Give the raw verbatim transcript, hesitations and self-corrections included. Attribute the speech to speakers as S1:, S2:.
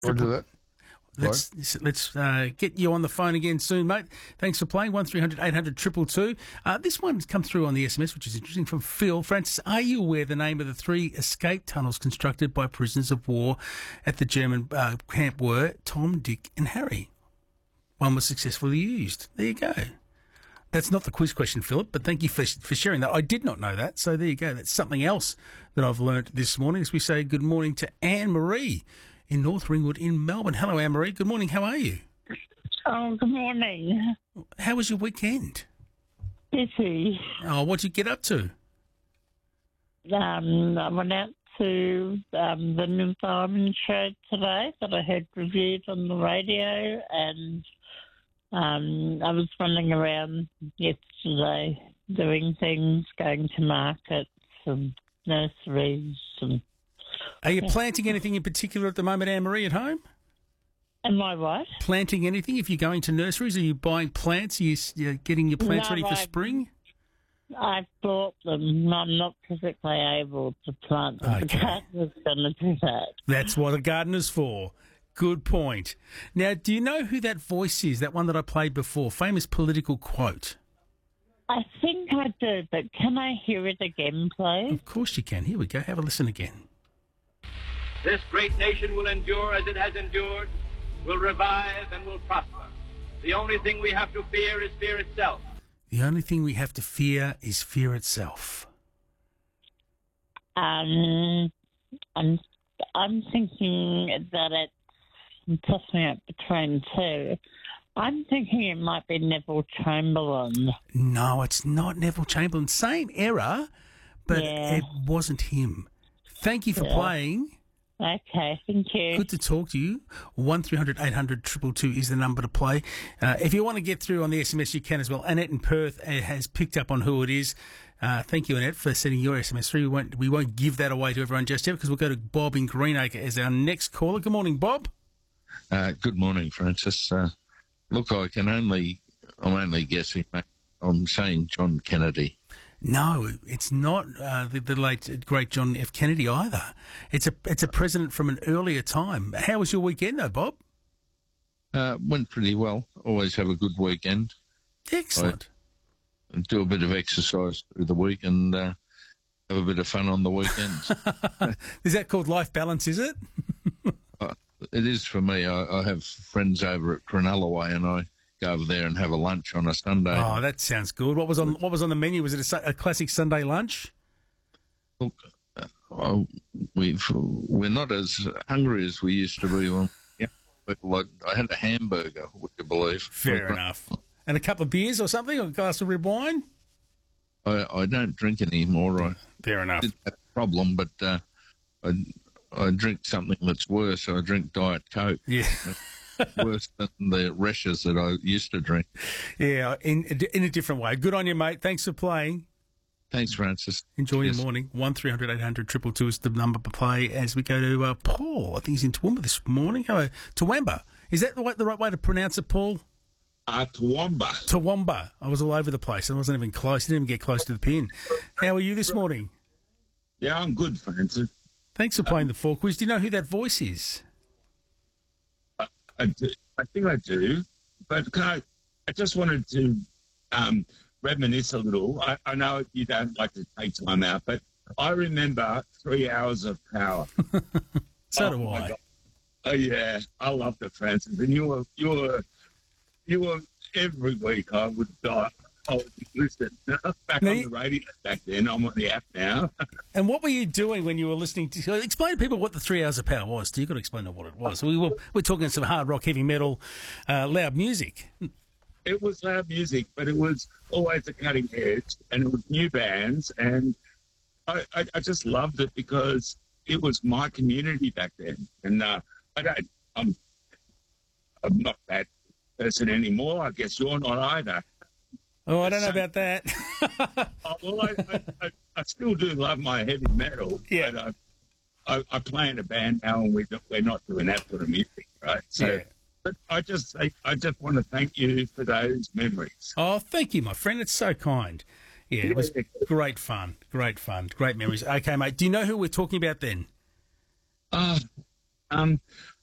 S1: Roger that.
S2: Let's let's uh, get you on the phone again soon, mate. Thanks for playing. one three hundred eight hundred two two two. Uh, this one's come through on the S M S, which is interesting, from Phil. Francis, are you aware the name of the three escape tunnels constructed by prisoners of war at the German uh, camp were Tom, Dick and Harry? One was successfully used. There you go. That's not the quiz question, Philip, but thank you for for sharing that. I did not know that, so there you go. That's something else that I've learnt this morning as we say good morning to Anne-Marie in North Ringwood in Melbourne. Hello, Anne-Marie. Good morning. How are you?
S3: Oh, good morning.
S2: How was your weekend?
S3: Busy.
S2: Oh, what did you get up to?
S3: Um, I went out to um, the new fireman show today that I heard reviewed on the radio, and um, I was running around yesterday doing things, going to markets and nurseries. And
S2: Are you planting anything in particular at the moment, Anne-Marie, at home?
S3: Am I what?
S2: Planting anything? If you're going to nurseries, are you buying plants? Are you you're getting your plants
S3: No,
S2: ready for
S3: I-
S2: spring?
S3: I've bought them. I'm not physically able to plant them.
S2: Okay.
S3: The gardener's going to do that.
S2: That's what a gardener's for. Good point. Now, do you know who that voice is, that one that I played before? Famous political quote.
S3: I think I do, but can I hear it again, please?
S2: Of course you can. Here we go. Have a listen again.
S4: This great nation will endure as it has endured, will revive and will prosper. The only thing we have to fear is fear itself.
S2: The only thing we have to fear is fear itself.
S3: Um, I'm, I'm thinking that it's I'm tossing it between two. I'm thinking it might be Neville Chamberlain.
S2: No, it's not Neville Chamberlain. Same era, but
S3: Yeah.
S2: it wasn't him. Thank you for
S3: Yeah.
S2: playing.
S3: Okay, thank you.
S2: Good to talk to you. one three hundred eight hundred two two two is the number to play. Uh, if you want to get through on the S M S, you can as well. Annette in Perth uh, has picked up on who it is. Uh, thank you, Annette, for sending your S M S through. We won't, we won't give that away to everyone just yet because we'll go to Bob in Greenacre as our next caller. Good morning, Bob.
S5: Uh, good morning, Francis. Uh, look, I can only, I'm only guessing. mate. I'm saying John Kennedy.
S2: No, it's not uh, the, the late great John F. Kennedy either. It's a it's a president from an earlier time. How was your weekend, though, Bob?
S5: Uh, went pretty well. Always have a good weekend.
S2: Excellent.
S5: I do a bit of exercise through the week and uh, have a bit of fun on the weekends.
S2: Is that called life balance, is it?
S5: uh, it is for me. I, I have friends over at Cronulla Way and I go over there and have a lunch on a Sunday.
S2: Oh, that sounds good. What was on What was on the menu? Was it a, su- a classic Sunday lunch?
S5: Look, uh, oh, we've, we're not as hungry as we used to be. When, yeah, but like, I had a hamburger, would you believe?
S2: Fair enough. And a couple of beers or something, or a glass of red wine?
S5: I, I don't drink anymore. I
S2: Fair enough.
S5: did have a problem, but uh, I, I drink something that's worse. I drink Diet Coke.
S2: Yeah.
S5: Worse than the rashes that I used to drink.
S2: Yeah, in in a different way. Good on you, mate. Thanks for playing.
S5: Thanks, Francis.
S2: Enjoy
S5: Cheers.
S2: your morning. one three hundred eight hundred two two two is the number to play as we go to uh, Paul. I think he's in Toowoomba this morning. Hello, Toowoomba. Is that the, way, the right way to pronounce it, Paul?
S6: Uh, Toowoomba.
S2: Toowoomba. I was all over the place. I wasn't even close. Didn't even get close to the pin. How are you this morning?
S6: Yeah, I'm good, Francis.
S2: Thanks for playing the four quiz. Do you know who that voice is?
S6: I, do, I think I do, but can I, I just wanted to um, reminisce a little. I, I know you don't like to take time out, but I remember three hours of power.
S2: So
S6: Oh,
S2: do
S6: my
S2: I.
S6: God. Oh yeah, I loved it, Francis. And you were, you were, you were every week. I would die. I would listen back
S2: Now
S6: on
S2: you-
S6: the radio back then. I'm on the app now.
S2: And what were you doing when you were listening to... Explain to people what the three hours of power was. You've got to explain to what it was. We were, we're talking some hard rock, heavy metal, uh, loud music.
S6: It was loud music, but it was always a cutting edge, and it was new bands, and I, I, I just loved it because it was my community back then. And uh, I don't, I'm, I'm not that person anymore. I guess you're not either.
S2: Oh, I don't know about that.
S6: Oh, well, I, I, I, I still do love my heavy metal.
S2: Yeah.
S6: But I, I, I play in a band now, and we don't, we're not doing that sort of music, right? So,
S2: Yeah.
S6: but I just, I, I just want to thank you for those memories.
S2: Oh, thank you, my friend. It's so kind. Yeah, it was great fun. Great fun. Great memories. Okay, mate. Do you know who we're talking about then?
S6: Uh, um,